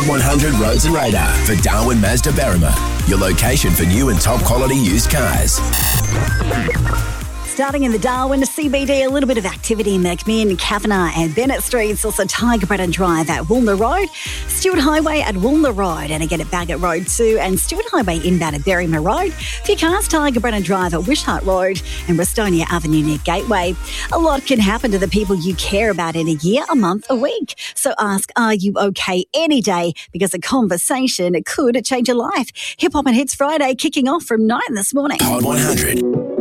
Hot 100 Roads and Radar for Darwin Mazda Berrima, your location for new and top quality used cars. Starting in the Darwin CBD, a little bit of activity in McMinn, Kavanagh and Bennett Streets. Also Tiger Brennan Drive at Woolner Road, Stewart Highway at Woolner Road, and again at Bagot Road 2 and Stewart Highway inbound at Berrima Road. For your cars, Tiger Brennan Drive at Wishart Road and Westonia Avenue near Gateway. A lot can happen to the people you care about in a year, a month, a week. So ask, are you okay any day? Because a conversation could change your life. Hip Hop and Hits Friday kicking off from 9 this morning. Hot 100.